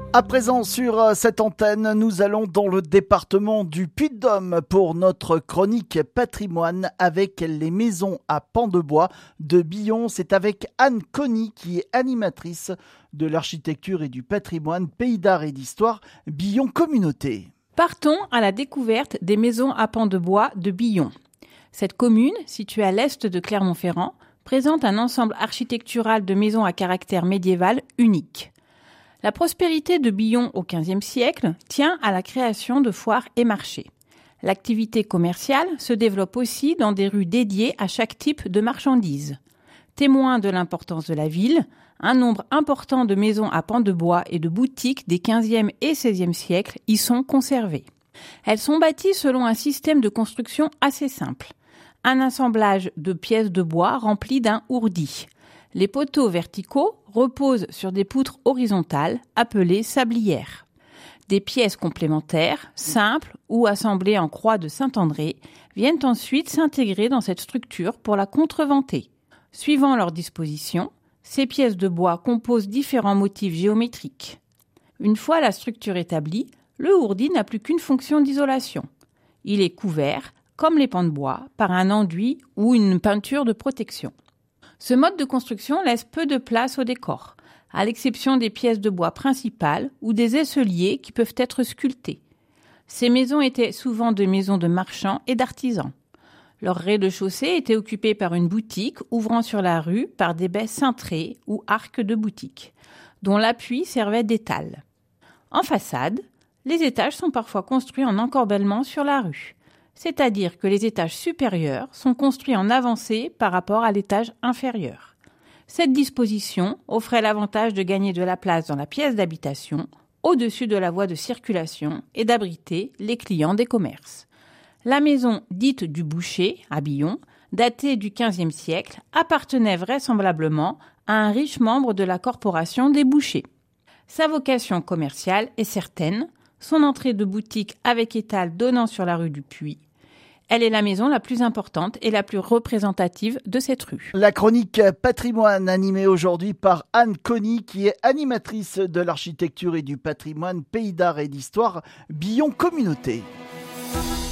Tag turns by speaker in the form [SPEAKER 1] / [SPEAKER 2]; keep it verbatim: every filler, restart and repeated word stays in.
[SPEAKER 1] À présent sur cette antenne, nous allons dans le département du Puy-de-Dôme pour notre chronique patrimoine avec les maisons à pans de bois de Billon. C'est avec Anne Conny qui est animatrice de l'architecture et du patrimoine, pays d'art et d'histoire, Billon Communauté.
[SPEAKER 2] Partons à la découverte des maisons à pans de bois de Billon. Cette commune, située à l'est de Clermont-Ferrand, présente un ensemble architectural de maisons à caractère médiéval unique. La prospérité de Billon au quinzième siècle tient à la création de foires et marchés. L'activité commerciale se développe aussi dans des rues dédiées à chaque type de marchandises. Témoin de l'importance de la ville, un nombre important de maisons à pans de bois et de boutiques des quinzième et seizième siècles y sont conservées. Elles sont bâties selon un système de construction assez simple. Un assemblage de pièces de bois remplies d'un ourdi. Les poteaux verticaux reposent sur des poutres horizontales appelées sablières. Des pièces complémentaires, simples ou assemblées en croix de Saint-André, viennent ensuite s'intégrer dans cette structure pour la contreventer. Suivant leur disposition, ces pièces de bois composent différents motifs géométriques. Une fois la structure établie, le ourdi n'a plus qu'une fonction d'isolation. Il est couvert, comme les pans de bois, par un enduit ou une peinture de protection. Ce mode de construction laisse peu de place au décor, à l'exception des pièces de bois principales ou des aisseliers qui peuvent être sculptés. Ces maisons étaient souvent des maisons de marchands et d'artisans. Leur rez-de-chaussée était occupé par une boutique ouvrant sur la rue par des baies cintrées ou arcs de boutique, dont l'appui servait d'étal. En façade, les étages sont parfois construits en encorbellement sur la rue. C'est-à-dire que les étages supérieurs sont construits en avancée par rapport à l'étage inférieur. Cette disposition offrait l'avantage de gagner de la place dans la pièce d'habitation, au-dessus de la voie de circulation et d'abriter les clients des commerces. La maison dite du boucher, à Billon, datée du quinzième siècle, appartenait vraisemblablement à un riche membre de la corporation des bouchers. Sa vocation commerciale est certaine, son entrée de boutique avec étal donnant sur la rue du Puy. Elle est la maison la plus importante et la plus représentative de cette rue.
[SPEAKER 1] La chronique patrimoine animée aujourd'hui par Anne Conny qui est animatrice de l'architecture et du patrimoine, pays d'art et d'histoire, Billon Communauté.